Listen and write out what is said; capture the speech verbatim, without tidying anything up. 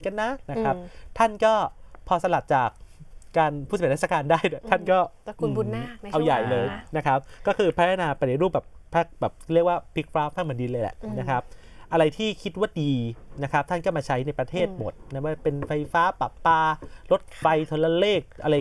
กันนะนะครับท่านก็พอสลัดจากการผู้สำเร็จราชการได้ท่านก็ตระกูลบุญนาคเอาใหญ่เลยนะครับก็คือพัฒนาไปในรูปแบบแบบเรียกว่าพลิกฟ้าแผ่นดินเลยแหละนะครับอะไรที่คิดว่าดีนะครับท่านก็มาใช้ในประเทศหมดนะว่าเป็นไฟฟ้าประปารถไฟโทรเลขอะไร